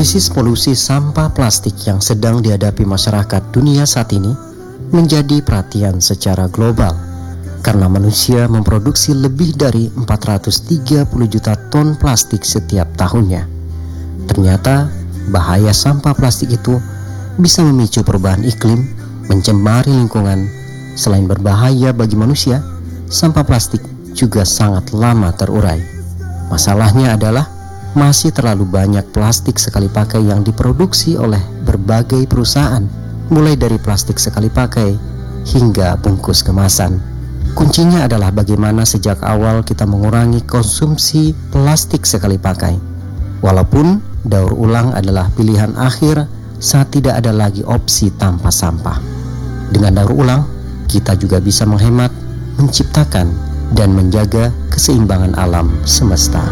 Krisis polusi sampah plastik yang sedang dihadapi masyarakat dunia saat ini menjadi perhatian secara global karena manusia memproduksi lebih dari 430 juta ton plastik setiap tahunnya. Ternyata bahaya sampah plastik itu bisa memicu perubahan iklim, mencemari lingkungan. Selain berbahaya bagi manusia, sampah plastik juga sangat lama terurai. Masalahnya adalah masih terlalu banyak plastik sekali pakai yang diproduksi oleh berbagai perusahaan, mulai dari plastik sekali pakai hingga bungkus kemasan. Kuncinya adalah bagaimana sejak awal kita mengurangi konsumsi plastik sekali pakai. Walaupun daur ulang adalah pilihan akhir saat tidak ada lagi opsi tanpa sampah. Dengan daur ulang, kita juga bisa menghemat, menciptakan, dan menjaga keseimbangan alam semesta.